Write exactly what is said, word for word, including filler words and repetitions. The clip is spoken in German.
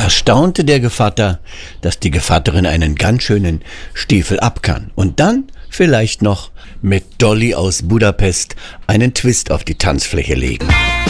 staunte der Gevatter, dass die Gevatterin einen ganz schönen Stiefel ab kann und dann vielleicht noch mit Dolly aus Budapest einen Twist auf die Tanzfläche legen.